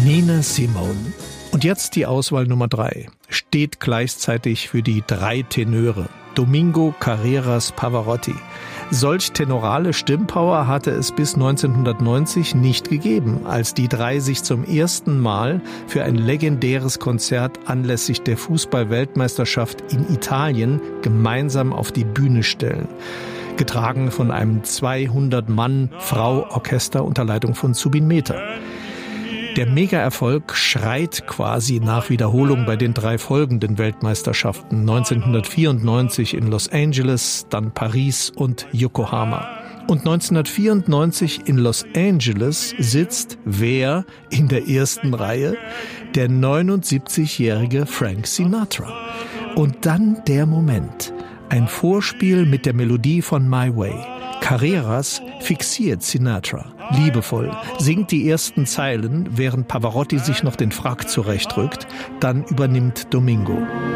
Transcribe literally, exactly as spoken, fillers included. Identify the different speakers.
Speaker 1: Nina Simone. Und jetzt die Auswahl Nummer drei. Steht gleichzeitig für die drei Tenöre. Domingo Carreras Pavarotti. Solch tenorale Stimmpower hatte es bis neunzehnhundertneunzig nicht gegeben, als die drei sich zum ersten Mal für ein legendäres Konzert anlässlich der Fußball-Weltmeisterschaft in Italien gemeinsam auf die Bühne stellen. Getragen von einem zweihundert-Mann-Frau-Orchester unter Leitung von Zubin Mehta. Der Mega-Erfolg schreit quasi nach Wiederholung bei den drei folgenden Weltmeisterschaften neunzehnhundertvierundneunzig in Los Angeles, dann Paris und Yokohama. Und neunzehnhundertvierundneunzig in Los Angeles sitzt wer in der ersten Reihe? Der neunundsiebzigjährige Frank Sinatra. Und dann der Moment. Ein Vorspiel mit der Melodie von My Way. Carreras fixiert Sinatra, liebevoll, singt die ersten Zeilen, während Pavarotti sich noch den Frack zurechtrückt, dann übernimmt Domingo.